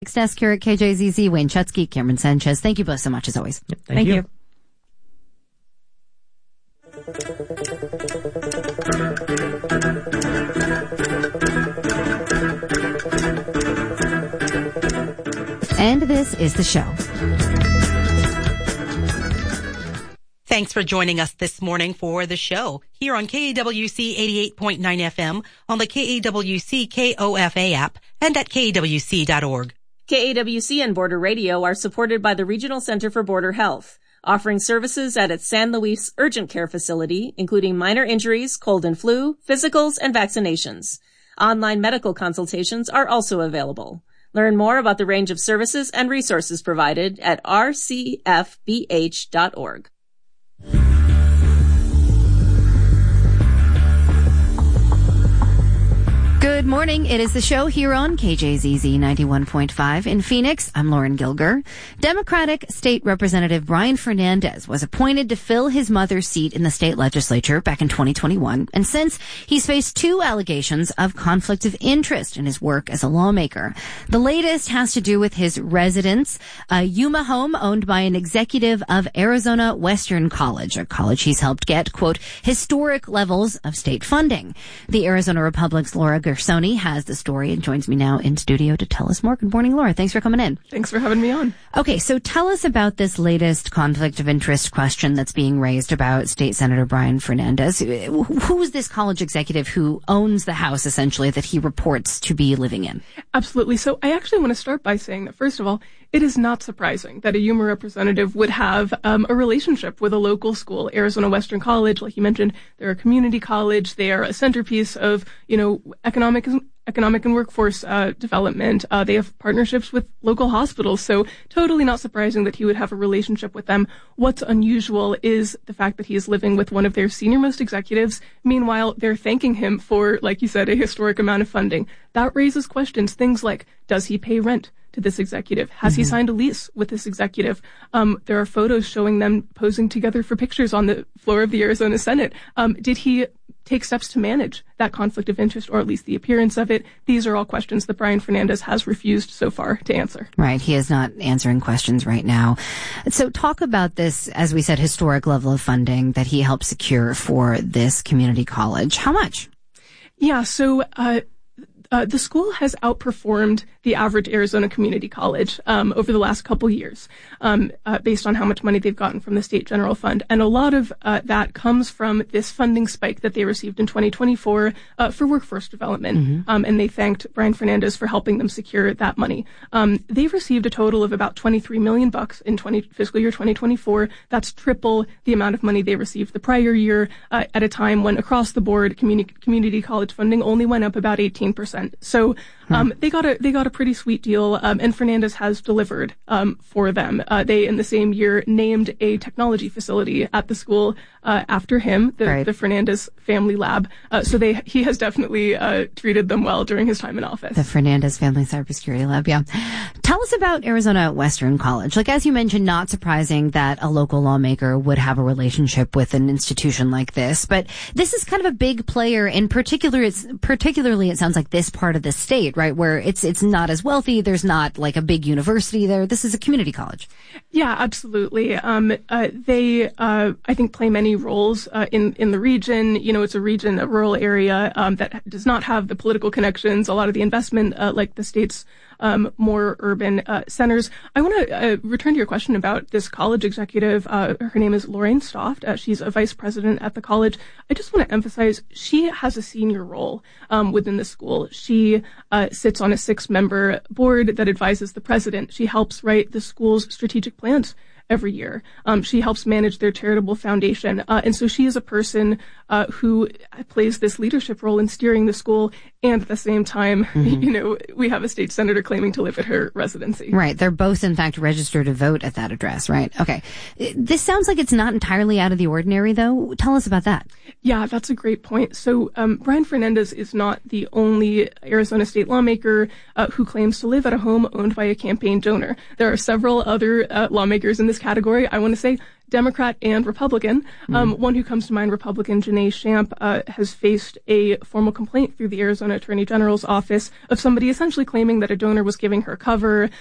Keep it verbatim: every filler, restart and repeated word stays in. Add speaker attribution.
Speaker 1: Next desk here at K J Z Z, Wayne Chutsky, Cameron Sanchez. Thank you both so much as always.
Speaker 2: Yep, thank, thank you. you.
Speaker 1: And this is the show.
Speaker 3: Thanks for joining us this morning for the show here on K A W C eighty-eight point nine F M, on the K A W C K O F A app, and at K A W C dot org.
Speaker 4: K A W C and Border Radio are supported by the Regional Center for Border Health, offering services at its San Luis Urgent Care Facility, including minor injuries, cold and flu, physicals, and vaccinations. Online medical consultations are also available. Learn more about the range of services and resources provided at R C F B H dot org.
Speaker 1: Good morning. It is the show here on K J Z Z ninety-one point five in Phoenix. I'm Lauren Gilger. Democratic State Representative Brian Fernandez was appointed to fill his mother's seat in the state legislature back in twenty twenty-one. And since he's faced two allegations of conflict of interest in his work as a lawmaker. The latest has to do with his residence, a Yuma home owned by an executive of Arizona Western College, a college he's helped get, quote, historic levels of state funding. The Arizona Republic's Laura Gersony has the story and joins me now in studio to tell us more. Good morning, Laura. Thanks for coming in.
Speaker 5: Thanks for having me on.
Speaker 1: Okay, so tell us about this latest conflict of interest question that's being raised about State Senator Brian Fernandez. Who is this college executive who owns the house, essentially, that he reports to be living in?
Speaker 5: Absolutely. So I actually want to start by saying that, first of all, it is not surprising that a Yuma representative would have um, a relationship with a local school, Arizona Western College. Like you mentioned, they're a community college. They are a centerpiece of, you know, economic economic and workforce uh, development. Uh, they have partnerships with local hospitals. So totally not surprising that he would have a relationship with them. What's unusual is the fact that he is living with one of their senior-most executives. Meanwhile, they're thanking him for, like you said, a historic amount of funding. That raises questions, things like, does he pay rent to this executive? Has mm-hmm. he signed a lease with this executive? Um, there are photos showing them posing together for pictures on the floor of the Arizona Senate. Um, did he take steps to manage that conflict of interest, or at least the appearance of it? These are all questions that Brian Fernandez has refused so far to answer.
Speaker 1: Right. He is not answering questions right now. So talk about this, as we said, historic level of funding that he helped secure for this community college. How much?
Speaker 5: Yeah. So, uh, Uh, the school has outperformed the average Arizona community college um, over the last couple years, um, uh, based on how much money they've gotten from the state general fund. And a lot of uh, that comes from this funding spike that they received in twenty twenty-four uh, for workforce development. Mm-hmm. Um, and they thanked Brian Fernandez for helping them secure that money. Um, they've received a total of about twenty-three million bucks in twenty, fiscal year twenty twenty-four. That's triple the amount of money they received the prior year, uh, at a time when across the board community community college funding only went up about eighteen percent. So um, they got a they got a pretty sweet deal, um, and Fernandez has delivered um, for them. Uh, they, in the same year, named a technology facility at the school uh, after him, the, right. the Fernandez Family Lab. Uh, so they he has definitely uh, treated them well during his time in office.
Speaker 1: The Fernandez Family Cybersecurity Lab, yeah. Tell us about Arizona Western College. Like, as you mentioned, not surprising that a local lawmaker would have a relationship with an institution like this, but this is kind of a big player. In particular, it's particularly it sounds like this part of the state, right, where it's it's not as wealthy. There's not like a big university there. This is a community college.
Speaker 5: Yeah, absolutely. Um, uh, they, uh, I think, play many roles uh, in in the region. You know, it's a region, a rural area um, that does not have the political connections. A lot of the investment, uh, like the state's Um, more urban uh, centers. I want to uh, return to your question about this college executive. Uh, her name is Lorraine Stoft. Uh, she's a vice president at the college. I just want to emphasize she has a senior role um, within the school. She uh, sits on a six-member board that advises the president. She helps write the school's strategic plans every year. Um, she helps manage their charitable foundation. Uh, and so she is a person uh, who plays this leadership role in steering the school. And at the same time, mm-hmm. you know, we have a state senator claiming to live at her residency.
Speaker 1: Right. They're both, in fact, registered to vote at that address, right? Okay. This sounds like it's not entirely out of the ordinary, though. Tell us about that.
Speaker 5: Yeah, that's a great point. So um, Brian Fernandez is not the only Arizona state lawmaker uh, who claims to live at a home owned by a campaign donor. There are several other uh, lawmakers in this category, I want to say Democrat and Republican. Mm. Um, one who comes to mind, Republican Janae Shamp, uh, has faced a formal complaint through the Arizona Attorney General's office of somebody essentially claiming that a donor was giving her cover,